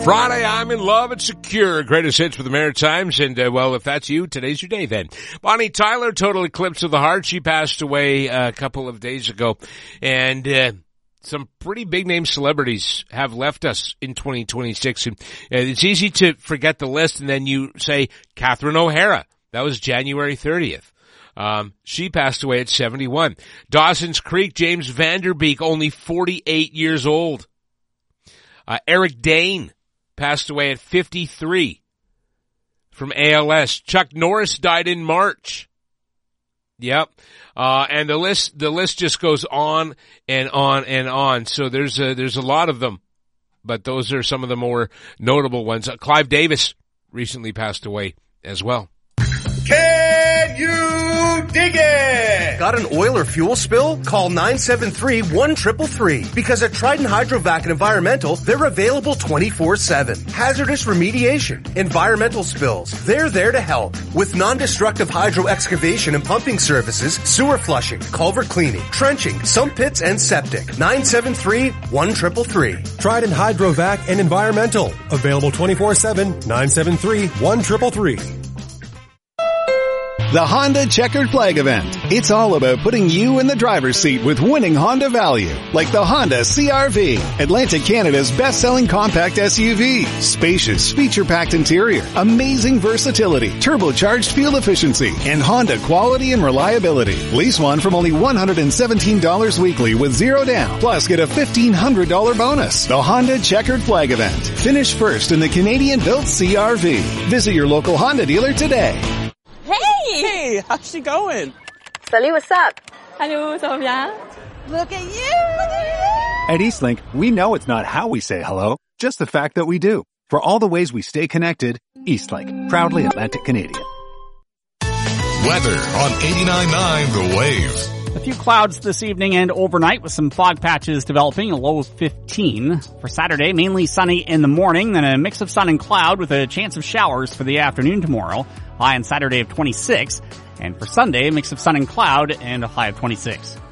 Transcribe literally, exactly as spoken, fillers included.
Friday, I'm in love and secure. Greatest hits for the Maritimes. And, uh, well, if that's you, today's your day then. Bonnie Tyler, total eclipse of the heart. She passed away uh, a couple of days ago. And, uh, some pretty big name celebrities have left us in twenty twenty-six. And uh, it's easy to forget the list. And then you say Catherine O'Hara. That was January thirtieth. Um, she passed away at seventy-one. Dawson's Creek, James Vanderbeek, only forty-eight years old. Uh, Eric Dane passed away at fifty-three from A L S. Chuck Norris died in March. Yep. Uh, and the list, the list just goes on and on and on. So there's a, there's a lot of them, but those are some of the more notable ones. Uh, Clive Davis recently passed away as well. Can you dig it? Got an oil or fuel spill? Call nine seven three, one three three three. Because at Trident Hydrovac and Environmental, they're available twenty-four seven. Hazardous remediation, environmental spills, they're there to help. With non-destructive hydro excavation and pumping services, sewer flushing, culvert cleaning, trenching, sump pits, and septic. nine seven three, one three three three. Trident Hydrovac and Environmental. Available twenty-four seven, nine seven three, one three three three. The Honda Checkered Flag Event. It's all about putting you in the driver's seat with winning Honda value, like the Honda C R V, Atlantic Canada's best-selling compact S U V. Spacious, feature-packed interior, amazing versatility, turbocharged fuel efficiency, and Honda quality and reliability. Lease one from only one hundred seventeen dollars weekly with zero down. Plus, get a fifteen hundred dollars bonus. The Honda Checkered Flag Event. Finish first in the Canadian-built C R V. Visit your local Honda dealer today. Hey! Hey, how's she going? Salut, what's up? Hello, ça va bien? Look at you! At Eastlink, we know it's not how we say hello, just the fact that we do. For all the ways we stay connected, Eastlink, proudly Atlantic Canadian. Weather on eighty-nine point nine The Wave. A few clouds this evening and overnight with some fog patches developing, a low of fifteen. For Saturday, mainly sunny in the morning, then a mix of sun and cloud with a chance of showers for the afternoon tomorrow. High on Saturday of twenty-six. And for Sunday, a mix of sun and cloud and a high of twenty-six.